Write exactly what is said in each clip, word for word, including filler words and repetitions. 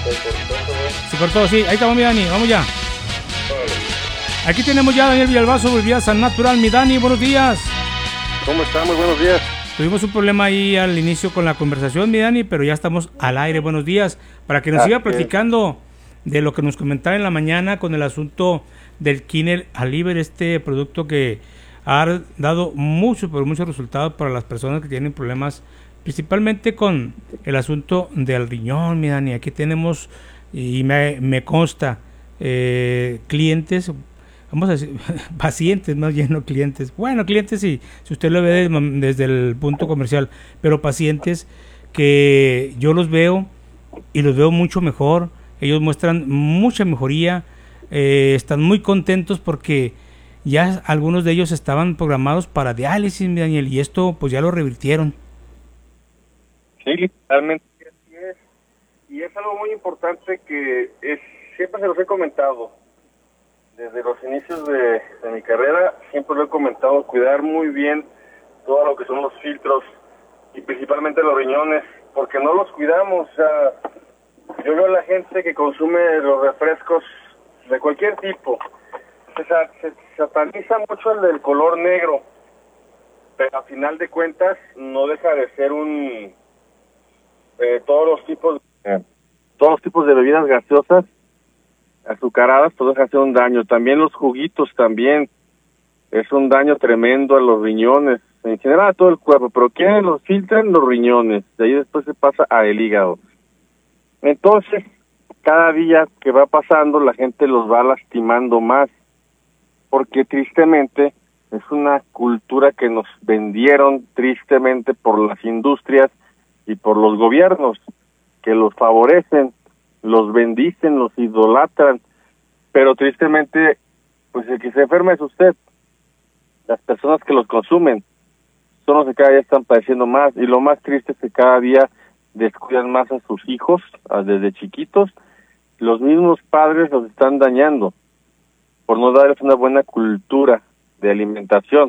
Se cortó, sí. Ahí estamos, mi Dani. Vamos ya. Aquí tenemos ya a Daniel Villalbazo, Vía San Natural. Mi Dani, buenos días. ¿Cómo está? Muy buenos días. Tuvimos un problema ahí al inicio con la conversación, mi Dani, pero ya estamos al aire. Buenos días. Para que nos siga platicando de lo que nos comentaba en la mañana con el asunto del Kiner Aliber, este producto que ha dado mucho, pero muchos resultados para las personas que tienen problemas, principalmente con el asunto del riñón, mi Dani. Aquí tenemos, y me, me consta, eh, clientes, vamos a decir, pacientes más bien, no clientes. Bueno, clientes sí, si usted lo ve desde, desde el punto comercial, pero pacientes que yo los veo y los veo mucho mejor. Ellos muestran mucha mejoría, eh, están muy contentos porque ya algunos de ellos estaban programados para diálisis, mi Daniel, y esto pues ya lo revirtieron. Sí, realmente así es. Y es algo muy importante que es, siempre se los he comentado. Desde los inicios de, de mi carrera, siempre lo he comentado, cuidar muy bien todo lo que son los filtros y principalmente los riñones, porque no los cuidamos. O sea, yo veo a la gente que consume los refrescos de cualquier tipo. Se, se sataniza mucho el del color negro, pero a final de cuentas no deja de ser un... Eh, todos los tipos eh, todos los tipos de bebidas gaseosas azucaradas, todo deja de hacer un daño. También los juguitos también es un daño tremendo a los riñones, en general a todo el cuerpo, pero ¿quiénes los filtran? Los riñones. De ahí después se pasa al hígado. Entonces, cada día que va pasando, la gente los va lastimando más, porque tristemente es una cultura que nos vendieron tristemente por las industrias y por los gobiernos, que los favorecen, los bendicen, los idolatran, pero tristemente, pues el que se enferma es usted. Las personas que los consumen son los que cada día están padeciendo más, y lo más triste es que cada día descuidan más a sus hijos, desde chiquitos. Los mismos padres los están dañando por no darles una buena cultura de alimentación.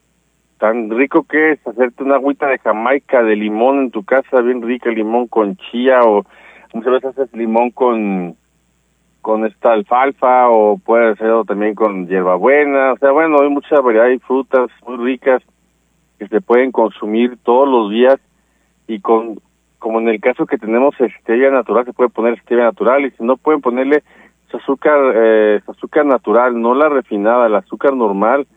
Tan rico que es hacerte una agüita de Jamaica de limón en tu casa, bien rica, limón con chía, o muchas veces haces limón con con esta alfalfa, o puede hacerlo también con hierbabuena. O sea, bueno, hay mucha variedad de frutas muy ricas que se pueden consumir todos los días, y con como en el caso que tenemos stevia natural, se puede poner stevia natural, y si no, pueden ponerle su azúcar, eh, su azúcar natural, no la refinada, el azúcar normal,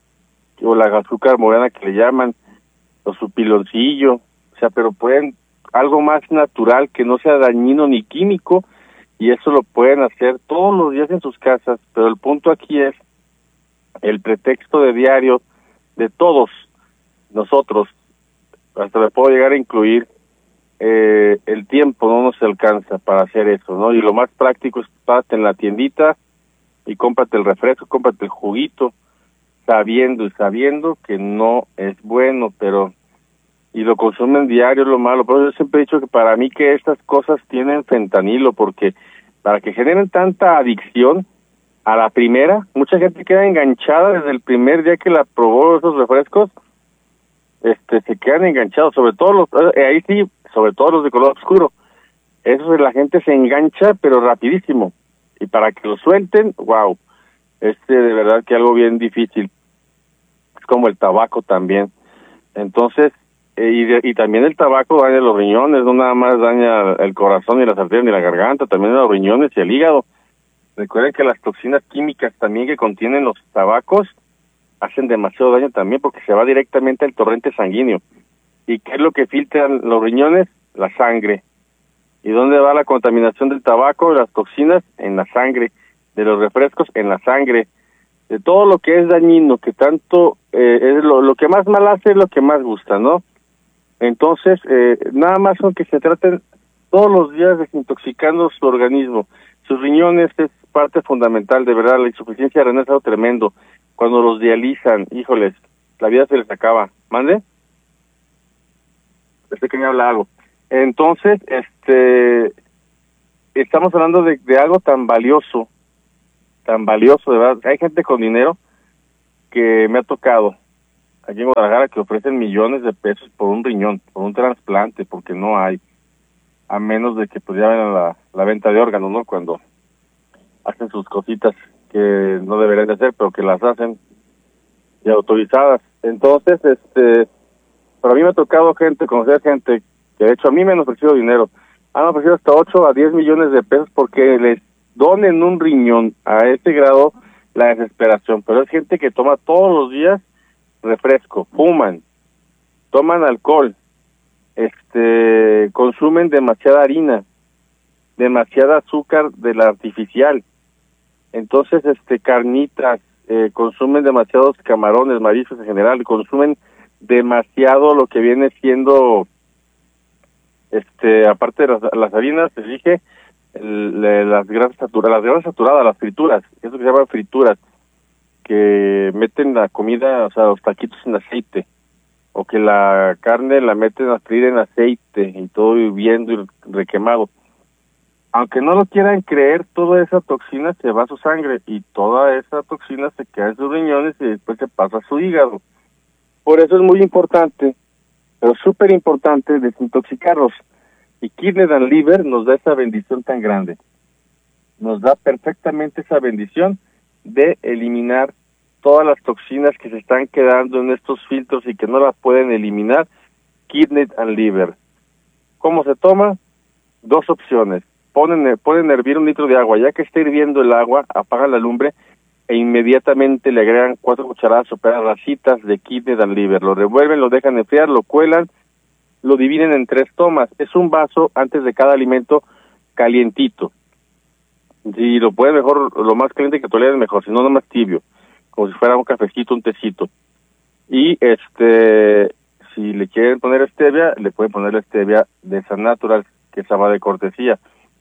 o la azúcar morena que le llaman, o su piloncillo. O sea, pero pueden algo más natural, que no sea dañino ni químico, y eso lo pueden hacer todos los días en sus casas. Pero el punto aquí es el pretexto de diario de todos nosotros, hasta le puedo llegar a incluir, eh, el tiempo no nos alcanza para hacer eso, ¿no? Y lo más práctico es párate en la tiendita y cómprate el refresco, cómprate el juguito, sabiendo y sabiendo que no es bueno, pero y lo consumen diario, es lo malo. Pero yo siempre he dicho que para mí que estas cosas tienen fentanilo, porque para que generen tanta adicción a la primera, mucha gente queda enganchada desde el primer día que la probó esos refrescos, este se quedan enganchados, sobre todo los, eh, ahí sí, sobre todo los de color oscuro. Eso la gente se engancha, pero rapidísimo. Y para que lo suelten, wow, este de verdad que algo bien difícil. Es como el tabaco también. Entonces, eh, y, de, y también el tabaco daña los riñones, no nada más daña el corazón y las arterias ni la garganta, también los riñones y el hígado. Recuerden que las toxinas químicas también que contienen los tabacos hacen demasiado daño también, porque se va directamente al torrente sanguíneo. ¿Y qué es lo que filtran los riñones? La sangre. ¿Y dónde va la contaminación del tabaco, de las toxinas? En la sangre. De los refrescos, en la sangre. De todo lo que es dañino, que tanto eh, es lo, lo que más mal hace, es lo que más gusta, ¿no? Entonces, eh, nada más con que se traten todos los días desintoxicando su organismo. Sus riñones es parte fundamental, de verdad. La insuficiencia renal es algo tremendo. Cuando los dializan, híjoles, la vida se les acaba. ¿Mande? Pensé que me habla algo. Entonces, este, estamos hablando de, de algo tan valioso, tan valioso, de verdad. Hay gente con dinero que me ha tocado aquí en Guadalajara que ofrecen millones de pesos por un riñón, por un trasplante, porque no hay. a menos de que pues ya ven la, la venta de órganos, ¿no? Cuando hacen sus cositas que no deberían de hacer, pero que las hacen y autorizadas. Entonces, este, para mí me ha tocado gente, conocer gente que de hecho a mí me han ofrecido dinero, han ofrecido hasta ocho a diez millones de pesos porque les donen un riñón. A ese grado la desesperación, pero es gente que toma todos los días refresco, fuman, toman alcohol, este, consumen demasiada harina, demasiada azúcar de la artificial, entonces este carnitas, eh, consumen demasiados camarones, mariscos en general, consumen demasiado lo que viene siendo, este, aparte de las, las harinas, se dije, el, le, las grasas saturadas, las grasas saturadas, las frituras, eso que se llama frituras, que meten la comida, o sea, los taquitos en aceite, o que la carne la meten a freír en aceite y todo hirviendo y requemado. Aunque no lo quieran creer, toda esa toxina se va a su sangre y toda esa toxina se queda en sus riñones y después se pasa a su hígado. Por eso es muy importante, pero súper importante, desintoxicarlos. Y Kidney and Liver nos da esa bendición tan grande. Nos da perfectamente esa bendición de eliminar todas las toxinas que se están quedando en estos filtros y que no las pueden eliminar. Kidney and Liver. ¿Cómo se toma? Dos opciones. Ponen, ponen a hervir un litro de agua. Ya que está hirviendo el agua, apagan la lumbre e inmediatamente le agregan cuatro cucharadas o racitas de Kidney and Liver. Lo revuelven, lo dejan enfriar, lo cuelan, lo dividen en tres tomas. Es un vaso antes de cada alimento calientito. Si lo pueden mejor, lo más caliente que toleren mejor, si no, no más tibio, como si fuera un cafecito, un tecito. Y este, si le quieren poner stevia, le pueden poner la stevia de esa natural, que esa va de cortesía.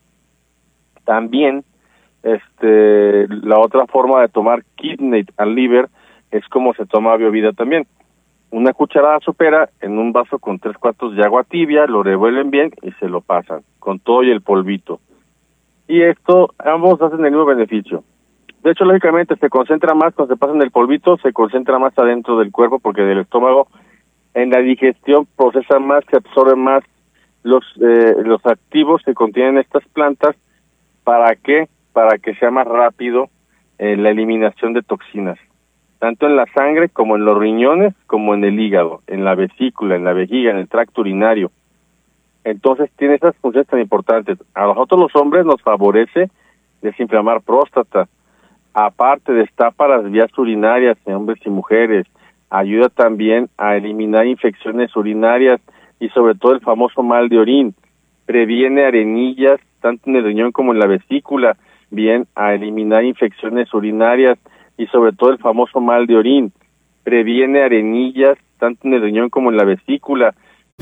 También, este, la otra forma de tomar Kidney and Liver es como se toma Biovida también. Una cucharada sopera en un vaso con tres cuartos de agua tibia, lo revuelven bien y se lo pasan, con todo y el polvito. Y esto, ambos hacen el mismo beneficio. De hecho, lógicamente, se concentra más cuando se pasan el polvito, se concentra más adentro del cuerpo, porque del estómago, en la digestión, procesa más, se absorben más los eh, los activos que contienen estas plantas. ¿Para qué? Para que sea más rápido eh, la eliminación de toxinas, tanto en la sangre como en los riñones, como en el hígado, en la vesícula, en la vejiga, en el tracto urinario. Entonces tiene esas funciones tan importantes. A nosotros los hombres nos favorece desinflamar próstata, aparte destapa las vías urinarias en hombres y mujeres, ayuda también a eliminar infecciones urinarias y sobre todo el famoso mal de orín, previene arenillas tanto en el riñón como en la vesícula, bien a eliminar infecciones urinarias y sobre todo el famoso mal de orín, previene arenillas tanto en el riñón como en la vesícula.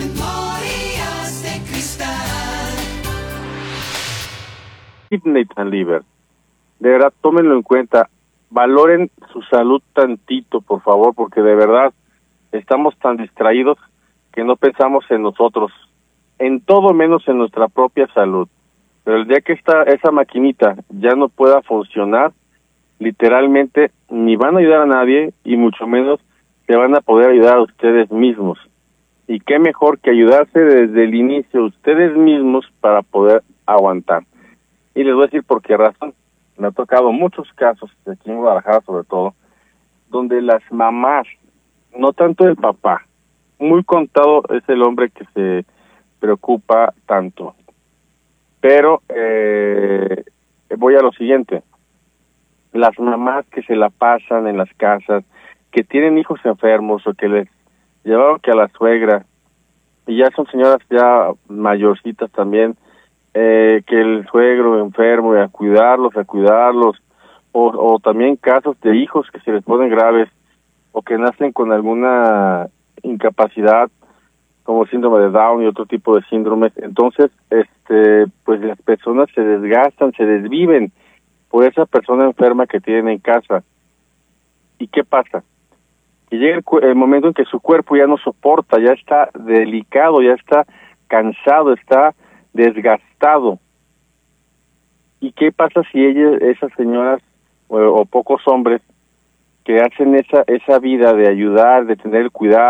Kidney and Liver. De verdad, tómenlo en cuenta. Valoren su salud tantito, por favor, porque de verdad estamos tan distraídos que no pensamos en nosotros, en todo menos en nuestra propia salud. Pero el día que esta, esa maquinita ya no pueda funcionar, literalmente ni van a ayudar a nadie y mucho menos se van a poder ayudar a ustedes mismos. Y qué mejor que ayudarse desde el inicio ustedes mismos para poder aguantar. Y les voy a decir por qué razón. Me ha tocado muchos casos, aquí en Guadalajara sobre todo, donde las mamás, no tanto el papá, muy contado es el hombre que se preocupa tanto. Pero eh, voy a lo siguiente. Las mamás que se la pasan en las casas, que tienen hijos enfermos o que les llevaron que a la suegra, y ya son señoras ya mayorcitas también, Eh, que el suegro enfermo y a cuidarlos, a cuidarlos, o, o también casos de hijos que se les ponen graves o que nacen con alguna incapacidad como síndrome de Down y otro tipo de síndromes. Entonces, este, pues las personas se desgastan, se desviven por esa persona enferma que tienen en casa. ¿Y qué pasa? Que llega el, el momento en que su cuerpo ya no soporta, ya está delicado, ya está cansado, está desgastado. ¿Y qué pasa si ellas, esas señoras o, o pocos hombres que hacen esa esa vida de ayudar, de tener cuidado,